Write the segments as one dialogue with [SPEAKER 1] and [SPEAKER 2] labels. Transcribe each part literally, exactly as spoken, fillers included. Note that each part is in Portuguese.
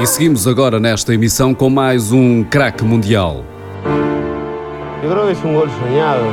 [SPEAKER 1] E seguimos agora nesta emissão com mais um craque mundial.
[SPEAKER 2] Eu acho que é um gol sonhado.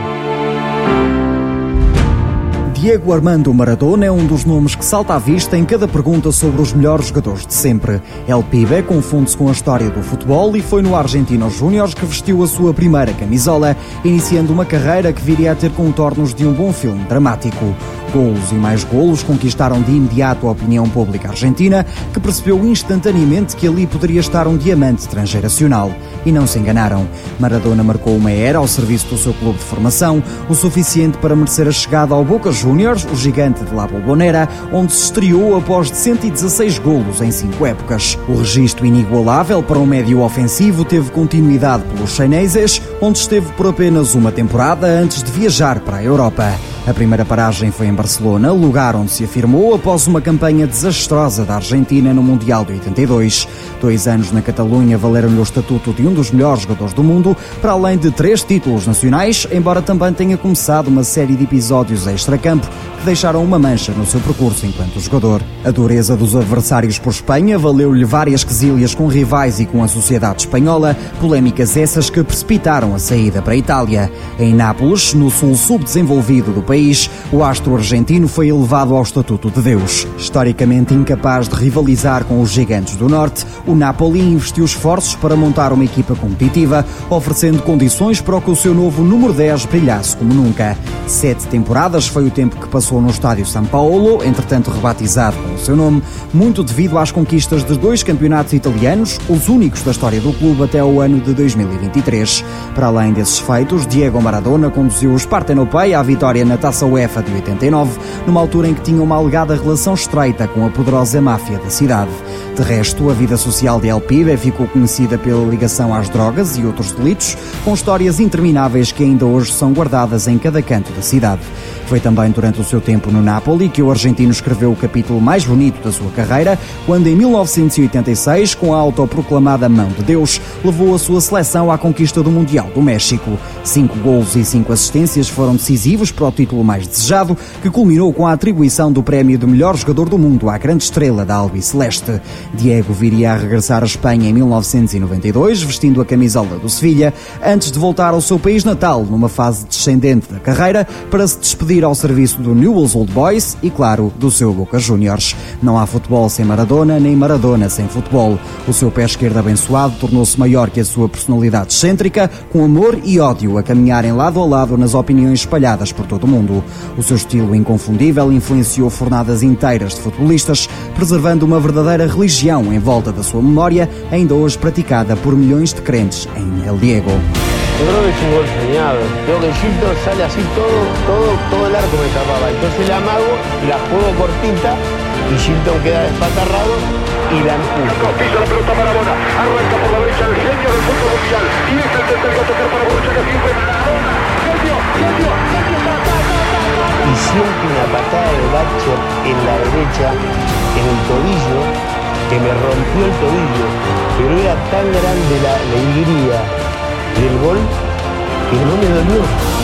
[SPEAKER 3] Diego Armando Maradona é um dos nomes que salta à vista em cada pergunta sobre os melhores jogadores de sempre. El Pibe confunde-se com a história do futebol e foi no Argentinos Júniors que vestiu a sua primeira camisola, iniciando uma carreira que viria a ter contornos de um bom filme dramático. Golos e mais golos conquistaram de imediato a opinião pública argentina, que percebeu instantaneamente que ali poderia estar um diamante transgeracional. E não se enganaram. Maradona marcou uma era ao serviço do seu clube de formação, o suficiente para merecer a chegada ao Boca Juniors, o gigante de La Bombonera, onde se estreou após de cento e dezasseis golos em cinco épocas. O registro inigualável para um médio ofensivo teve continuidade pelos chineses, onde esteve por apenas uma temporada antes de viajar para a Europa. A primeira paragem foi em Barcelona, lugar onde se afirmou após uma campanha desastrosa da Argentina no Mundial de oitenta e dois. Dois anos na Catalunha valeram-lhe o estatuto de um dos melhores jogadores do mundo, para além de três títulos nacionais, embora também tenha começado uma série de episódios extracampo que deixaram uma mancha no seu percurso enquanto jogador. A dureza dos adversários por Espanha valeu-lhe várias quesílias com rivais e com a sociedade espanhola, polémicas essas que precipitaram a saída para a Itália. Em Nápoles, no sul subdesenvolvido do país, o astro argentino foi elevado ao estatuto de Deus. Historicamente incapaz de rivalizar com os gigantes do norte, o Napoli investiu esforços para montar uma equipa competitiva, oferecendo condições para que o seu novo número dez brilhasse como nunca. Sete temporadas foi o tempo que passou no estádio São Paulo, entretanto rebatizado com o seu nome, muito devido às conquistas de dois campeonatos italianos, os únicos da história do clube até o ano de dois mil e vinte e três. Para além desses feitos, Diego Maradona conduziu os Partenopei à vitória na Taça UEFA de oitenta e nove, numa altura em que tinha uma alegada relação estreita com a poderosa máfia da cidade. De resto, a vida social de El Pibe ficou conhecida pela ligação às drogas e outros delitos, com histórias intermináveis que ainda hoje são guardadas em cada canto da cidade. Foi também durante o seu tempo no Napoli que o argentino escreveu o capítulo mais bonito da sua carreira, quando em mil novecentos e oitenta e seis, com a autoproclamada Mão de Deus, levou a sua seleção à conquista do Mundial do México. Cinco golos e cinco assistências foram decisivos para o título mais desejado, que culminou com a atribuição do prémio de melhor jogador do mundo à grande estrela da albiceleste. Diego viria a regressar à Espanha em mil novecentos e noventa e dois, vestindo a camisola do Sevilha, antes de voltar ao seu país natal, numa fase descendente da carreira, para se despedir ao serviço do Newell's Old Boys e, claro, do seu Boca Juniors. Não há futebol sem Maradona, nem Maradona sem futebol. O seu pé esquerdo abençoado tornou-se maior que a sua personalidade excêntrica, com amor e ódio a caminharem lado a lado nas opiniões espalhadas por todo o mundo. O seu estilo inconfundível influenciou fornadas inteiras de futebolistas, preservando uma verdadeira religião em volta da sua memória, ainda hoje praticada por milhões de crentes em El Diego.
[SPEAKER 2] Yo creo que es un gol soñado. Creo que Gildo sale así todo, todo, todo el arco me tapaba. Entonces la amago, la juego cortita y Gildo queda despatarrado y la empuja.
[SPEAKER 4] Pisa la pelota para Bona, arranca por la derecha el genio del fútbol mundial y es el tercer a tocar para Borussia que siempre Maradona. Genio, genio, genio, ta, ta, ta, ta, ta.
[SPEAKER 2] Y siente una patada de Bacho en la derecha, en el tobillo, que me rompió el tobillo. Pero era tan grande la alegría del gol que no me dolió.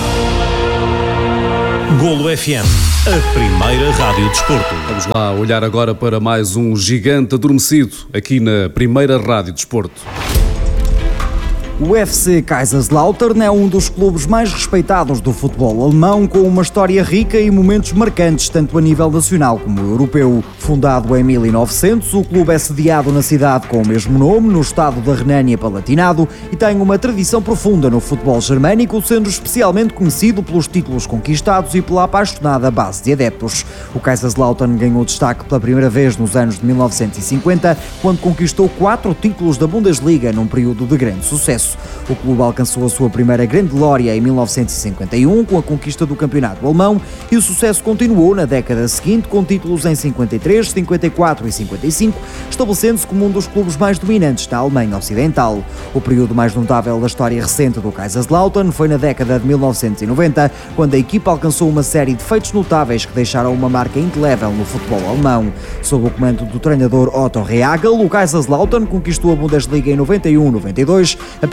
[SPEAKER 5] Golo F M, a primeira rádio desporto.
[SPEAKER 1] Vamos lá olhar agora para mais um gigante adormecido aqui na primeira rádio desporto.
[SPEAKER 3] O F C Kaiserslautern é um dos clubes mais respeitados do futebol alemão, com uma história rica e momentos marcantes, tanto a nível nacional como europeu. Fundado em mil e novecentos, o clube é sediado na cidade com o mesmo nome, no estado da Renânia-Palatinado, e tem uma tradição profunda no futebol germânico, sendo especialmente conhecido pelos títulos conquistados e pela apaixonada base de adeptos. O Kaiserslautern ganhou destaque pela primeira vez nos anos de mil novecentos e cinquenta, quando conquistou quatro títulos da Bundesliga num período de grande sucesso. O clube alcançou a sua primeira grande glória em mil novecentos e cinquenta e um com a conquista do campeonato alemão, e o sucesso continuou na década seguinte com títulos em cinquenta e três, cinquenta e quatro e cinquenta e cinco, estabelecendo-se como um dos clubes mais dominantes na Alemanha Ocidental. O período mais notável da história recente do Kaiserslautern foi na década de mil novecentos e noventa, quando a equipa alcançou uma série de feitos notáveis que deixaram uma marca indelével no futebol alemão. Sob o comando do treinador Otto Rehagel, o Kaiserslautern conquistou a Bundesliga em noventa e um noventa e dois,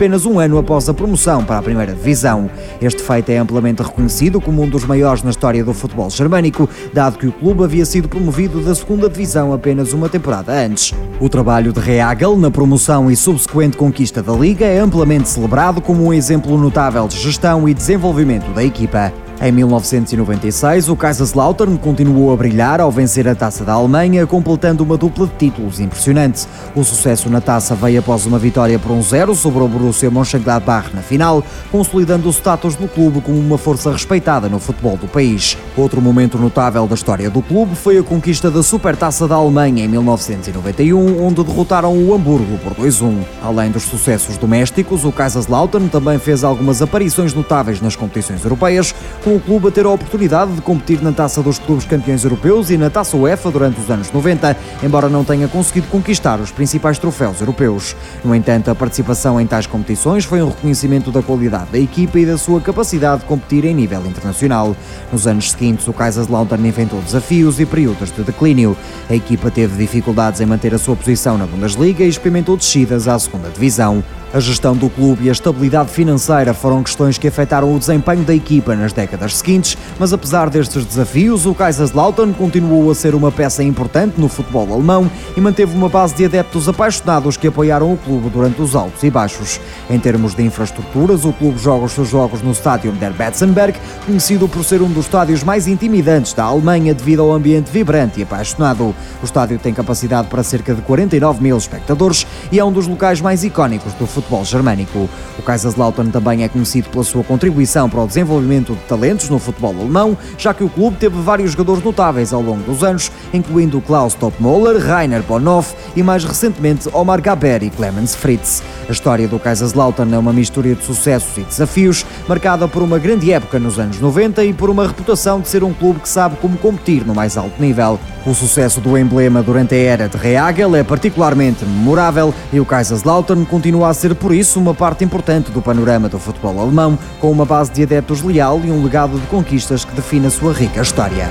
[SPEAKER 3] apenas um ano após a promoção para a primeira divisão. Este feito é amplamente reconhecido como um dos maiores na história do futebol germânico, dado que o clube havia sido promovido da segunda divisão apenas uma temporada antes. O trabalho de Rehagel na promoção e subsequente conquista da Liga é amplamente celebrado como um exemplo notável de gestão e desenvolvimento da equipa. Em mil novecentos e noventa e seis, o Kaiserslautern continuou a brilhar ao vencer a Taça da Alemanha, completando uma dupla de títulos impressionante. O sucesso na Taça veio após uma vitória por um zero sobre o Borussia Mönchengladbach na final, consolidando o status do clube como uma força respeitada no futebol do país. Outro momento notável da história do clube foi a conquista da Supertaça da Alemanha em mil novecentos e noventa e um, onde derrotaram o Hamburgo por dois a um. Além dos sucessos domésticos, o Kaiserslautern também fez algumas aparições notáveis nas competições europeias, com o clube a ter a oportunidade de competir na Taça dos Clubes Campeões Europeus e na Taça UEFA durante os anos noventa, embora não tenha conseguido conquistar os principais troféus europeus. No entanto, a participação em tais competições foi um reconhecimento da qualidade da equipa e da sua capacidade de competir em nível internacional. Nos anos seguintes, o Kaiserslautern inventou desafios e períodos de declínio. A equipa teve dificuldades em manter a sua posição na Bundesliga e experimentou descidas à segunda divisão. A gestão do clube e a estabilidade financeira foram questões que afetaram o desempenho da equipa nas décadas seguintes, mas apesar destes desafios, o Kaiserslautern continuou a ser uma peça importante no futebol alemão e manteve uma base de adeptos apaixonados que apoiaram o clube durante os altos e baixos. Em termos de infraestruturas, o clube joga os seus jogos no Stadion der Betzenberg, conhecido por ser um dos estádios mais intimidantes da Alemanha devido ao ambiente vibrante e apaixonado. O estádio tem capacidade para cerca de quarenta e nove mil espectadores e é um dos locais mais icónicos do futebol futebol germânico. O Kaiserslautern também é conhecido pela sua contribuição para o desenvolvimento de talentos no futebol alemão, já que o clube teve vários jogadores notáveis ao longo dos anos, incluindo Klaus Toppmöller, Rainer Bonhoff e mais recentemente Omar Gaber e Clemens Fritz. A história do Kaiserslautern é uma mistura de sucessos e desafios, marcada por uma grande época nos anos noventa e por uma reputação de ser um clube que sabe como competir no mais alto nível. O sucesso do emblema durante a era de Rehagel é particularmente memorável e o Kaiserslautern continua a ser por isso uma parte importante do panorama do futebol alemão, com uma base de adeptos leal e um legado de conquistas que define a sua rica história.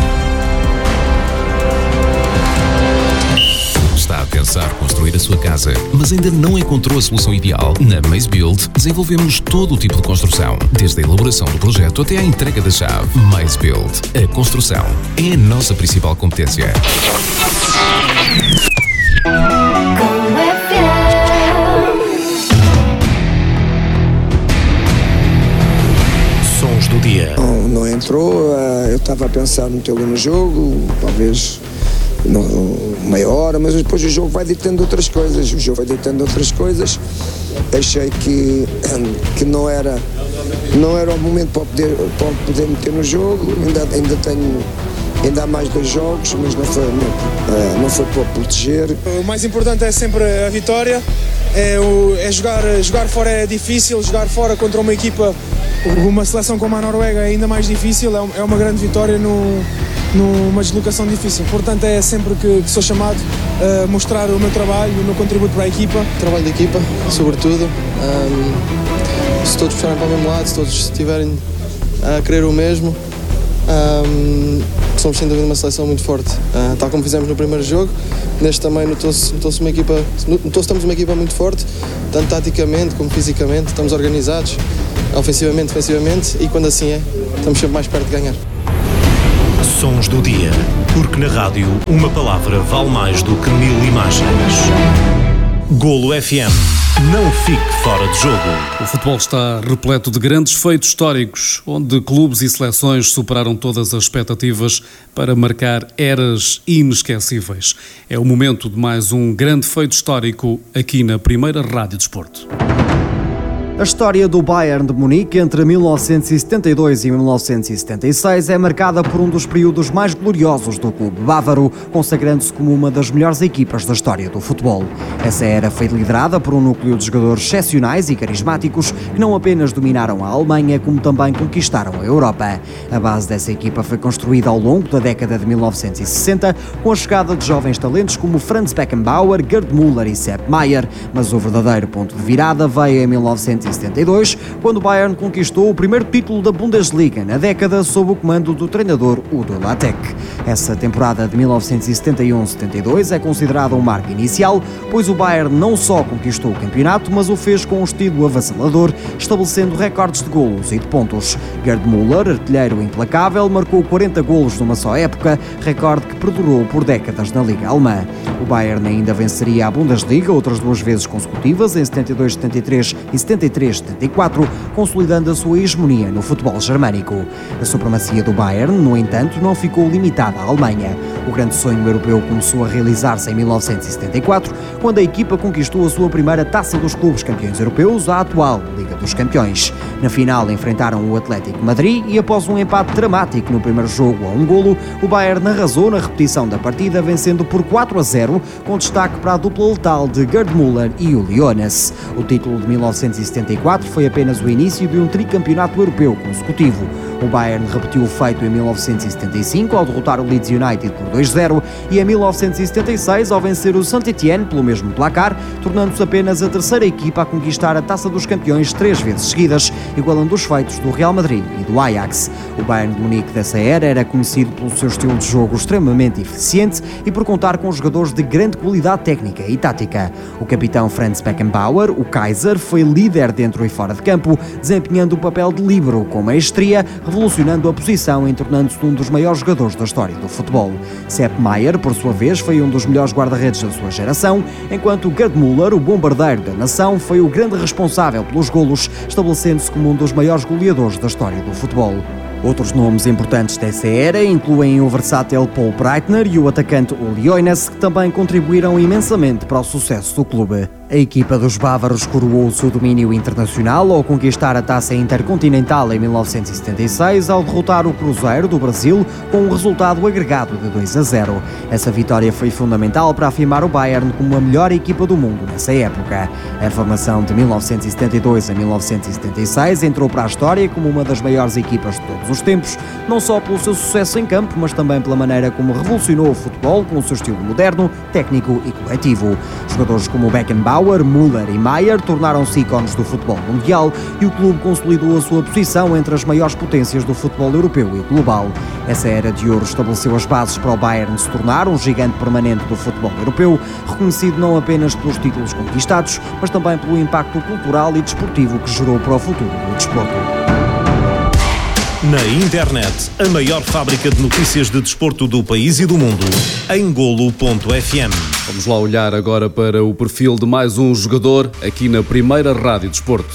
[SPEAKER 6] Está a pensar construir a sua casa, mas ainda não encontrou a solução ideal? Na Maze Build desenvolvemos todo o tipo de construção, desde a elaboração do projeto até à entrega da chave. Maze Build. A construção é a nossa principal competência.
[SPEAKER 5] Sons do dia.
[SPEAKER 7] Não, não entrou, eu estava a pensar metê-lo no jogo, talvez no, meia hora, mas depois o jogo vai ditando outras coisas, o jogo vai ditando outras coisas. Achei que, que não, era, não era o momento para poder, para poder meter no jogo, ainda, ainda tenho... Ainda há mais dois jogos, mas não foi, não, não foi para proteger.
[SPEAKER 8] O mais importante é sempre a vitória, é, o, é jogar, jogar fora é difícil, jogar fora contra uma equipa, uma seleção como a Noruega é ainda mais difícil, é, é uma grande vitória no, numa deslocação difícil. Portanto, é sempre que, que sou chamado a mostrar o meu trabalho, o meu contributo para a equipa.
[SPEAKER 9] Trabalho de equipa, sobretudo. Um, se todos puxarem para o mesmo lado, se todos estiverem a querer o mesmo, um, somos sem dúvida uma seleção muito forte, uh, tal como fizemos no primeiro jogo. Neste também notou-se, notou-se uma equipa, notou-se que estamos uma equipa muito forte, tanto taticamente como fisicamente, estamos organizados, ofensivamente, defensivamente, e quando assim é, estamos sempre mais perto de ganhar.
[SPEAKER 5] Sons do dia, porque na rádio uma palavra vale mais do que mil imagens. Golo F M. Não fique fora de jogo.
[SPEAKER 1] O futebol está repleto de grandes feitos históricos, onde clubes e seleções superaram todas as expectativas para marcar eras inesquecíveis. É o momento de mais um grande feito histórico aqui na Primeira Rádio Desporto.
[SPEAKER 3] A história do Bayern de Munique entre mil novecentos e setenta e dois e mil novecentos e setenta e seis é marcada por um dos períodos mais gloriosos do clube bávaro, consagrando-se como uma das melhores equipas da história do futebol. Essa era foi liderada por um núcleo de jogadores excepcionais e carismáticos que não apenas dominaram a Alemanha, como também conquistaram a Europa. A base dessa equipa foi construída ao longo da década de mil novecentos e sessenta, com a chegada de jovens talentos como Franz Beckenbauer, Gerd Müller e Sepp Maier, mas o verdadeiro ponto de virada veio em mil novecentos e e setenta e dois, quando o Bayern conquistou o primeiro título da Bundesliga na década sob o comando do treinador Udo Lattek. Essa temporada de mil novecentos e setenta e um setenta e dois é considerada um marco inicial, pois o Bayern não só conquistou o campeonato, mas o fez com um estilo avassalador, estabelecendo recordes de golos e de pontos. Gerd Müller, artilheiro implacável, marcou quarenta golos numa só época, recorde que perdurou por décadas na Liga Alemã. O Bayern ainda venceria a Bundesliga outras duas vezes consecutivas, em setenta e dois setenta e três e setenta e três setenta e quatro, consolidando a sua hegemonia no futebol germânico. A supremacia do Bayern, no entanto, não ficou limitada à Alemanha. O grande sonho europeu começou a realizar-se em mil novecentos e setenta e quatro, quando a equipa conquistou a sua primeira Taça dos Clubes Campeões Europeus, a atual Liga dos Campeões. Na final enfrentaram o Atlético Madrid e, após um empate dramático no primeiro jogo a um golo, o Bayern arrasou na repetição da partida, vencendo por quatro a zero, com destaque para a dupla letal de Gerd Müller e Uli Hoeneß. O título de mil novecentos e setenta e quatro foi apenas o início de um tricampeonato europeu consecutivo. O Bayern repetiu o feito em mil novecentos e setenta e cinco ao derrotar o Leeds United por dois a zero e em mil novecentos e setenta e seis ao vencer o Saint-Étienne pelo mesmo placar, tornando-se apenas a terceira equipa a conquistar a Taça dos Campeões três vezes seguidas, igualando os feitos do Real Madrid e do Ajax. O Bayern de Munique dessa era era conhecido pelo seu estilo de jogo extremamente eficiente e por contar com jogadores de grande qualidade técnica e tática. O capitão Franz Beckenbauer, o Kaiser, foi líder dentro e fora de campo, desempenhando o papel de líbero com maestria, revolucionando a posição e tornando-se um dos maiores jogadores da história do futebol. Sepp Maier, por sua vez, foi um dos melhores guarda-redes da sua geração, enquanto Gerd Müller, o bombardeiro da nação, foi o grande responsável pelos golos, estabelecendo-se como um dos maiores goleadores da história do futebol. Outros nomes importantes dessa era incluem o versátil Paul Breitner e o atacante Uli Hoeneß, que também contribuíram imensamente para o sucesso do clube. A equipa dos bávaros coroou o seu domínio internacional ao conquistar a Taça Intercontinental em mil novecentos e setenta e seis, ao derrotar o Cruzeiro do Brasil com um resultado agregado de dois a zero. Essa vitória foi fundamental para afirmar o Bayern como a melhor equipa do mundo nessa época. A formação de mil novecentos e setenta e dois a mil novecentos e setenta e seis entrou para a história como uma das maiores equipas de todos os tempos, não só pelo seu sucesso em campo, mas também pela maneira como revolucionou o futebol com o seu estilo moderno, técnico e coletivo. Jogadores como Beckenbauer, Müller e Maier tornaram-se ícones do futebol mundial e o clube consolidou a sua posição entre as maiores potências do futebol europeu e global. Essa era de ouro estabeleceu as bases para o Bayern se tornar um gigante permanente do futebol europeu, reconhecido não apenas pelos títulos conquistados, mas também pelo impacto cultural e desportivo que gerou para o futuro do desporto.
[SPEAKER 5] Na internet, a maior fábrica de notícias de desporto do país e do mundo, em golo ponto f m.
[SPEAKER 1] Vamos lá olhar agora para o perfil de mais um jogador aqui na primeira Rádio Desporto.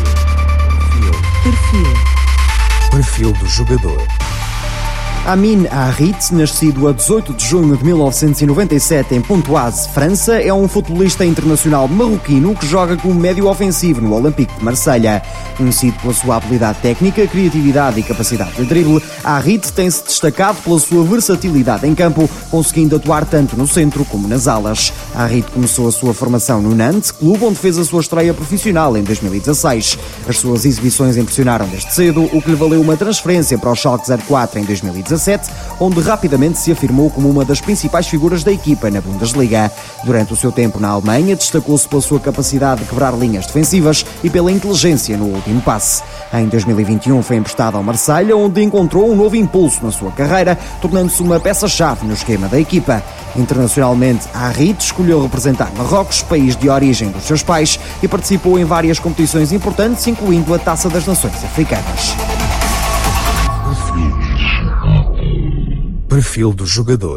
[SPEAKER 10] Perfil. Perfil do jogador.
[SPEAKER 3] Amin Harit, nascido a dezoito de junho de mil novecentos e noventa e sete em Pontoise, França, é um futebolista internacional marroquino que joga como médio ofensivo no Olympique de Marselha. Conhecido pela sua habilidade técnica, criatividade e capacidade de drible, Harit tem-se destacado pela sua versatilidade em campo, conseguindo atuar tanto no centro como nas alas. Harit começou a sua formação no Nantes, clube onde fez a sua estreia profissional em dois mil e dezasseis. As suas exibições impressionaram desde cedo, o que lhe valeu uma transferência para o Schalke zero quatro em dois mil e dezassete, onde rapidamente se afirmou como uma das principais figuras da equipa na Bundesliga. Durante o seu tempo na Alemanha, destacou-se pela sua capacidade de quebrar linhas defensivas e pela inteligência no último passe. Em dois mil e vinte e um foi emprestado ao Marselha, onde encontrou um novo impulso na sua carreira, tornando-se uma peça-chave no esquema da equipa. Internacionalmente, Harit escolheu representar Marrocos, país de origem dos seus pais, e participou em várias competições importantes, incluindo a Taça das Nações Africanas.
[SPEAKER 10] Perfil do jogador.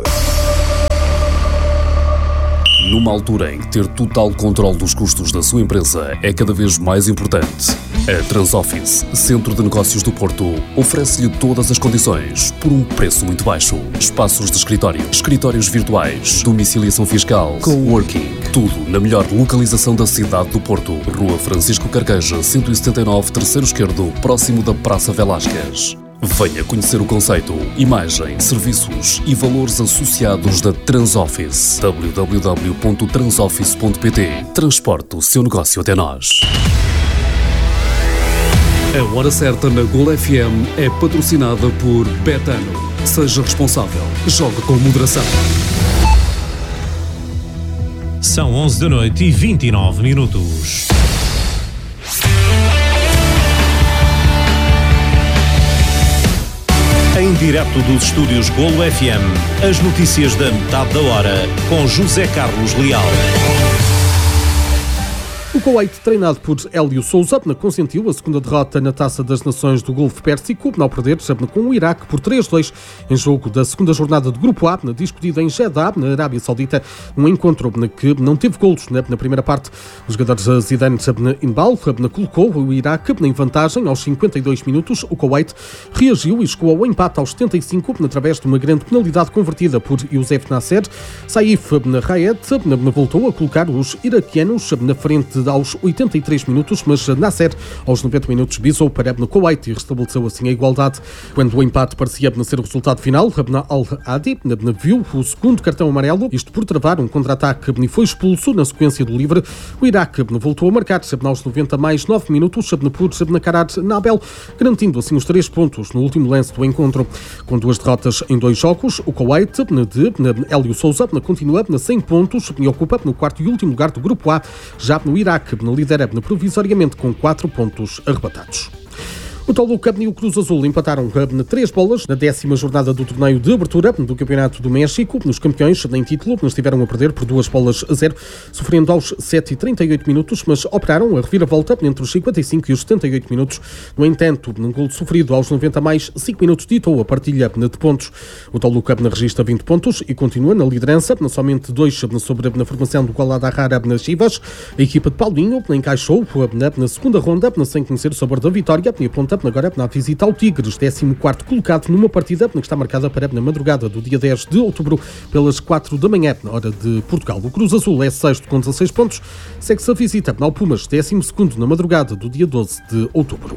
[SPEAKER 1] Numa altura em que ter total controle dos custos da sua empresa é cada vez mais importante, a Transoffice, Centro de Negócios do Porto, oferece-lhe todas as condições por um preço muito baixo. Espaços de escritório, escritórios virtuais, domiciliação fiscal, coworking, tudo na melhor localização da cidade do Porto. Rua Francisco Carqueja, cento e setenta e nove, terceiro esquerdo, próximo da Praça Velásquez. Venha conhecer o conceito, imagem, serviços e valores associados da Transoffice. w w w ponto transoffice ponto p t. Transporte o seu negócio até nós. A Hora Certa na Golo F M é patrocinada por Betano. Seja responsável. Jogue com moderação.
[SPEAKER 5] São onze da noite e vinte e nove minutos. Em direto dos estúdios Golo F M, as notícias da metade da hora, com José Carlos Leal.
[SPEAKER 11] O Kuwait, treinado por Hélio Sousa, consentiu a segunda derrota na Taça das Nações do Golfo Pérsico, ao perder com o Iraque por três a dois em jogo da segunda jornada do Grupo A, discutido em Jeddah, na Arábia Saudita, um encontro que não teve golos na primeira parte. O jogador Zidane Inbal colocou o Iraque em vantagem aos cinquenta e dois minutos. O Kuwait reagiu e chegou ao empate aos setenta e cinco, através de uma grande penalidade convertida por Youssef Nasser. Saif Rayed voltou a colocar os iraquianos na frente aos oitenta e três minutos, mas Nasser, aos noventa minutos, bisou para o Kuwait e restabeleceu assim a igualdade. Quando o empate parecia ser o resultado final, Al-Hadi viu o segundo cartão amarelo, isto por travar um contra-ataque, e foi expulso na sequência do livre. O Iraque voltou a marcar aos noventa mais nove minutos por Nakarat Nabel, garantindo assim os três pontos no último lance do encontro. Com duas derrotas em dois jogos, o Kuwait de Hélio Sousa continua sem pontos e ocupa no quarto e último lugar do Grupo A. Já no Iraque lidera provisoriamente com quatro pontos arrebatados. O Toluca e o Cruz Azul empataram três bolas na décima jornada do torneio de abertura do Campeonato do México. Nos campeões, em título, estiveram a perder por duas bolas a zero, sofrendo aos sete e trinta e oito minutos, mas operaram a reviravolta entre os cinquenta e cinco e os setenta e oito minutos. No entanto, num gol sofrido aos noventa mais cinco minutos, ditou a partilha de pontos. O Toluca registra vinte pontos e continua na liderança, somente dois sobre a formação do Guadalajara nas Chivas. A equipa de Paulinho encaixou na segunda ronda, sem conhecer o sabor da vitória, e aponta agora na visita ao Tigres, décimo quarto colocado numa partida que está marcada para na madrugada do dia dez de outubro, pelas quatro da manhã, na hora de Portugal. O Cruz Azul é sexto com dezasseis pontos, segue-se a visita ao Pumas, décimo segundo na madrugada do dia doze de outubro.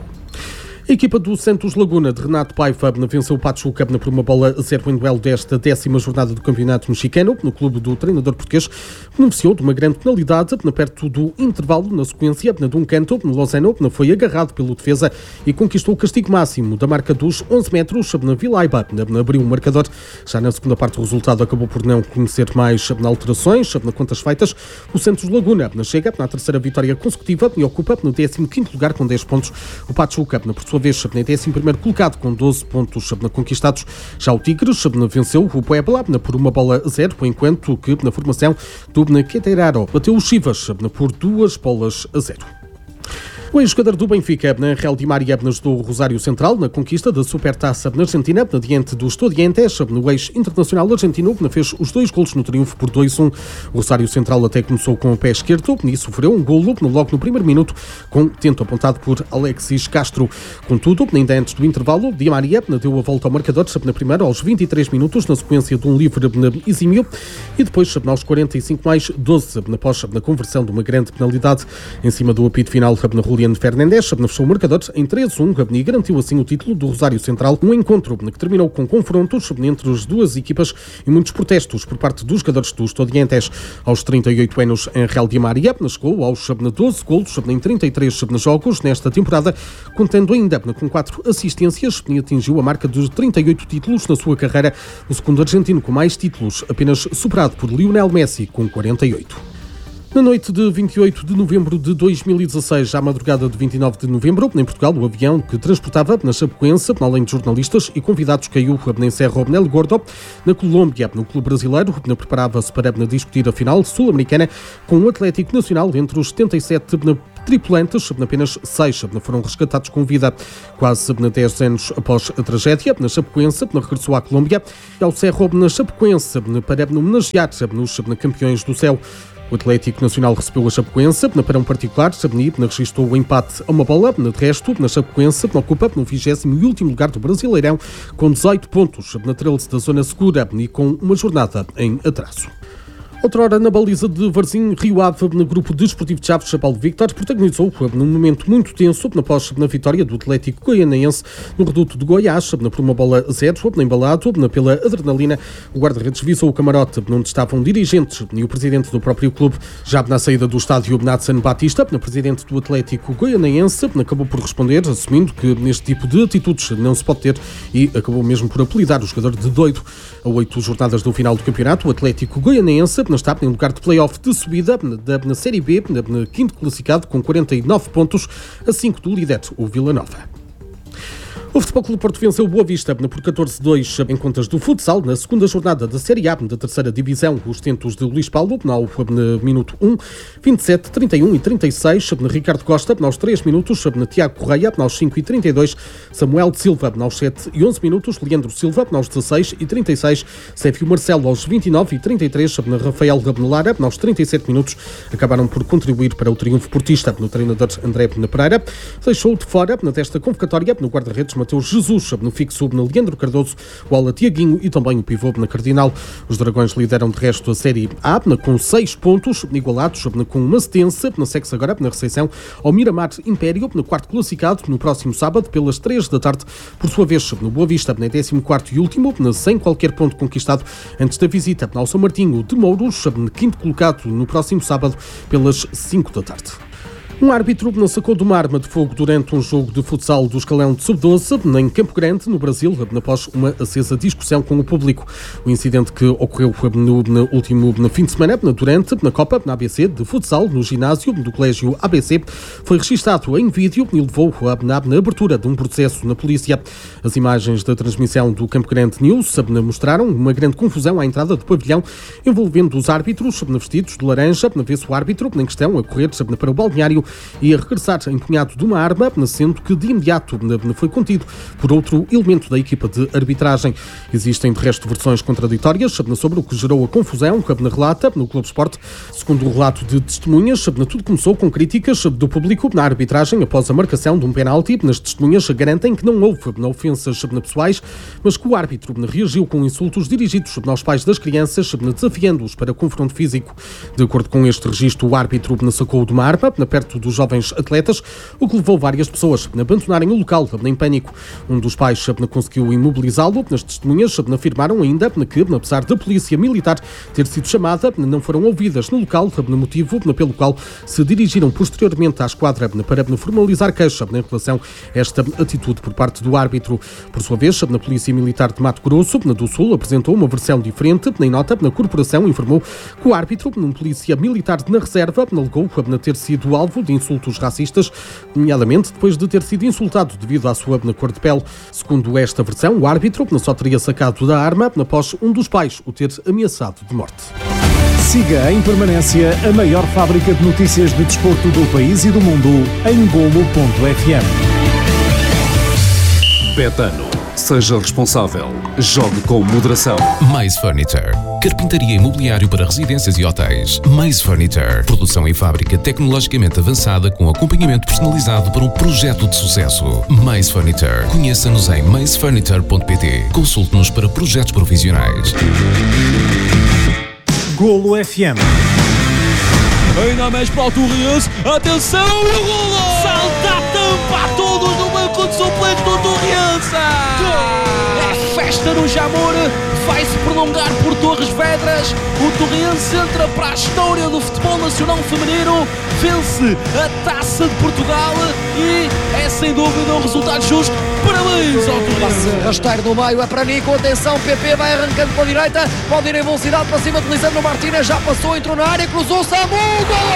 [SPEAKER 11] A equipa do Santos Laguna de Renato Paiva venceu o Pachuca por uma bola a zero em duelo desta décima jornada do Campeonato Mexicano. No clube do treinador português, beneficiou de uma grande penalidade perto do intervalo. Na sequência de um canto, Lozano foi agarrado pelo defesa e conquistou o castigo máximo da marca dos onze metros na Vilaiba. Abriu o marcador. Já na segunda parte, o resultado acabou por não conhecer mais alterações. Na contas feitas, o Santos Laguna chega na terceira vitória consecutiva e ocupa no décimo quinto lugar com dez pontos. O Pachuca, por sua vez, na décimo primeiro colocado com doze pontos conquistados. Já o Tigres venceu o Puebla por uma bola a zero, enquanto que na formação do Queteiraro bateu os Chivas por duas bolas a zero. O ex-jogador do Benfica, Real Di Maria, ajudou o Rosário Central na conquista da Supertaça na Argentina, diante dos Estudiantes. O ex-internacional argentino fez os dois golos no triunfo por dois a um. O Rosário Central até começou com o pé esquerdo e sofreu um golo logo no primeiro minuto, com tento apontado por Alexis Castro. Contudo, ainda antes do intervalo, Di Maria deu a volta ao marcador na primeira aos vinte e três minutos, na sequência de um livre exímio, e depois aos quarenta e cinco mais doze, após a conversão de uma grande penalidade em cima do apito final na Julián Fernández, fechou o marcador em três a um e garantiu assim o título do Rosário Central. Um encontro que terminou com confrontos entre as duas equipas e muitos protestos por parte dos jogadores dos Estudiantes. Aos trinta e oito anos, em Real Di Maria chegou aos doze golos em trinta e três jogos nesta temporada, contando ainda com quatro assistências, e atingiu a marca dos trinta e oito títulos na sua carreira, o segundo argentino com mais títulos, apenas superado por Lionel Messi com quarenta e oito. Na noite de vinte e oito de novembro de dois mil e dezasseis, à madrugada de vinte e nove de novembro, em Portugal, o avião que transportava na Chapecoense, além de jornalistas e convidados, caiu em Cerro Nel Gordo. Na Colômbia, no clube brasileiro, preparava-se para discutir a final sul-americana com o Atlético Nacional. Entre os setenta e sete tripulantes, apenas seis foram resgatados com vida. Quase dez anos após a tragédia, na Chapecoense regressou à Colômbia e ao Cerro na Chapecoense para homenagear os campeões do céu. O Atlético Nacional recebeu a Chapecoense para um particular, e registrou o empate a uma bola. De resto, na Chapecoense ocupa no vigésimo e último lugar do Brasileirão, com dezoito pontos na trelice da zona segura e com uma jornada em atraso. Outrora, na baliza de Varzim, Rio Ave, no grupo desportivo de Chaves, Paulo Victor protagonizou num momento muito tenso após na vitória do Atlético Goianiense no reduto de Goiás, por uma bola a zero, embalado pela adrenalina. O guarda-redes visou o camarote onde estavam dirigentes e o presidente do próprio clube. Já na saída do estádio, Nathan Batista, presidente do Atlético Goianiense, acabou por responder, assumindo que neste tipo de atitudes não se pode ter, e acabou mesmo por apelidar o jogador de doido. A oito jornadas do final do campeonato, o Atlético Goianiense está em lugar de play-off de subida da, na Série B, na, na quinto classificado com quarenta e nove pontos, a cinco do líder, o Vila Nova. O Futebol Clube Porto venceu o Boa Vista por catorze a dois em contas do futsal na segunda jornada da Série A da terceira divisão. Os tentos de Luís Paulo no minuto um, vinte e sete, trinta e um e trinta e seis, Ricardo Costa aos três minutos, Tiago Correia aos cinco e trinta e dois, Samuel de Silva aos sete e onze minutos, Leandro Silva aos dezasseis e trinta e seis, Sérgio Marcelo aos vinte e nove e trinta e três, Rafael Lara aos trinta e sete minutos, acabaram por contribuir para o triunfo portista. No treinador André Pereira deixou de fora desta convocatória no guarda-redes Mateus Jesus, no fixo no Leandro Cardoso, o ala Tiaguinho e também o pivô na Cardinal. Os Dragões lideram de resto a Série A com seis pontos igualados, com uma setença. Segue-se agora na recepção ao Miramar Império, no quarto classificado, no próximo sábado, pelas três da tarde. Por sua vez, no Boa Vista, na décimo quarto e último, sem qualquer ponto conquistado antes da visita ao São Martinho de Mouros, quinto colocado no próximo sábado, pelas cinco da tarde. Um árbitro não sacou de uma arma de fogo durante um jogo de futsal do escalão de sub doze em Campo Grande, no Brasil, após uma acesa discussão com o público. O incidente que ocorreu no, no último no fim de semana, durante na Copa na A B C de futsal, no ginásio do Colégio A B C, foi registado em vídeo e levou na, na abertura de um processo na polícia. As imagens da transmissão do Campo Grande News mostraram uma grande confusão à entrada do pavilhão, envolvendo os árbitros vestidos de laranja, vê-se o árbitro em questão a correr para o balneário e a regressar empunhado de uma arma, sendo que de imediato foi contido por outro elemento da equipa de arbitragem. Existem de resto versões contraditórias sobre o que gerou a confusão, que relata no Globo Esporte. Segundo o relato de testemunhas, tudo começou com críticas do público na arbitragem após a marcação de um penalti. As testemunhas garantem que não houve ofensas pessoais, mas que o árbitro reagiu com insultos dirigidos aos pais das crianças, desafiando-os para confronto físico. De acordo com este registro, o árbitro sacou de uma arma perto dos jovens atletas, o que levou várias pessoas a abandonarem o local em pânico. Um dos pais conseguiu imobilizá-lo. As testemunhas afirmaram ainda que, apesar da polícia militar ter sido chamada, não foram ouvidas no local, motivo pelo qual se dirigiram posteriormente à esquadra para formalizar queixa em relação a esta atitude por parte do árbitro. Por sua vez, a Polícia Militar de Mato Grosso do Sul apresentou uma versão diferente. Em nota, a corporação informou que o árbitro, um polícia militar na reserva, alegou ter sido alvo de insultos racistas, nomeadamente depois de ter sido insultado devido à sua cor de pele. Segundo esta versão, o árbitro só teria sacado da arma após um dos pais o ter ameaçado de morte.
[SPEAKER 12] Siga em permanência a maior fábrica de notícias de desporto do país e do mundo em golo ponto f m.
[SPEAKER 1] Betano. Seja responsável. Jogue com moderação.
[SPEAKER 6] Mais Furniture. Carpintaria e mobiliário para residências e hotéis. Mais Furniture. Produção em fábrica tecnologicamente avançada com acompanhamento personalizado para um projeto de sucesso. Mais Furniture. Conheça-nos em mais furniture ponto p t. Consulte-nos para projetos profissionais.
[SPEAKER 12] Golo F M.
[SPEAKER 13] Ainda mais para o Torriense. Atenção, o golo! Salta a tampa a todos no banco de suplentes do Torriense! É festa no Jamor, vai-se prolongar por Torres Vedras. O Torriense entra para a história do futebol nacional feminino, vence a Taça de Portugal e é sem dúvida um resultado justo. Parabéns ao Torriense!
[SPEAKER 14] Rasteiro no meio, é para Nico, atenção, P P vai arrancando para a direita, pode ir em velocidade para cima de Lisandro Martínez, já passou, entrou na área, cruzou, Samu, gol!